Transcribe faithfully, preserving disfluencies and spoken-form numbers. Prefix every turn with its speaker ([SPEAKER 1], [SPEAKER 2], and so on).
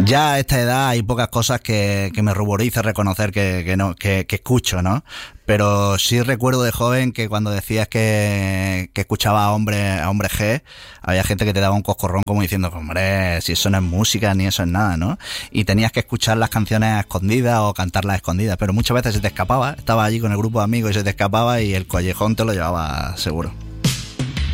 [SPEAKER 1] Ya a esta edad hay pocas cosas que, que me ruborice reconocer que, que no que, que escucho, ¿no? Pero sí recuerdo de joven que cuando decías que, que escuchaba a hombre, a hombre G, había gente que te daba un coscorrón como diciendo, hombre, si eso no es música ni eso es nada, ¿no? Y tenías que escuchar las canciones a escondidas o cantarlas a escondidas, pero muchas veces se te escapaba, estabas allí con el grupo de amigos y se te escapaba y el collejón te lo llevaba seguro.